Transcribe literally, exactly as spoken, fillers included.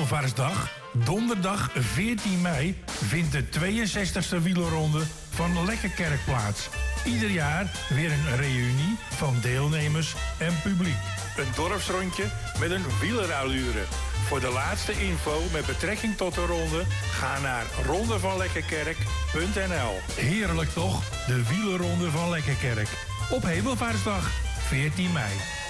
Hemelvaartsdag, donderdag veertien mei, vindt de tweeënzestigste wielerronde van Lekkerkerk plaats. Ieder jaar weer een reunie van deelnemers en publiek. Een dorpsrondje met een wielerallure. Voor de laatste info met betrekking tot de ronde, ga naar rondevanlekkerkerk punt n l. Heerlijk toch, de wielerronde van Lekkerkerk. Op Hemelvaartsdag, veertien mei.